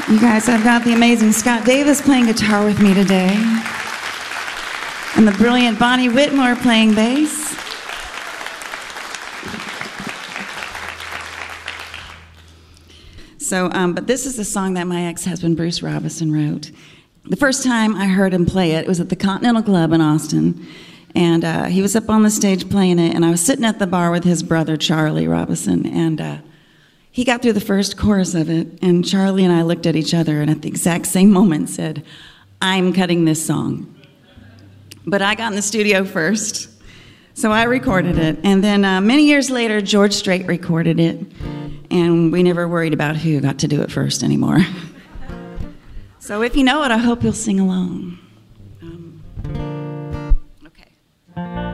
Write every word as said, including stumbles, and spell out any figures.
You guys, I've got the amazing Scott Davis playing guitar with me today, and the brilliant Bonnie Whitmore playing bass. So, um, but this is a song that my ex-husband Bruce Robison wrote. The first time I heard him play it, it was at the Continental Club in Austin, and uh, he was up on the stage playing it, and I was sitting at the bar with his brother Charlie Robison, and uh, he got through the first chorus of it, and Charlie and I looked at each other and at the exact same moment said, "I'm cutting this song." But I got in the studio first, so I recorded it. And then uh, many years later, George Strait recorded it, and we never worried about who got to do it first anymore. So if you know it, I hope you'll sing along.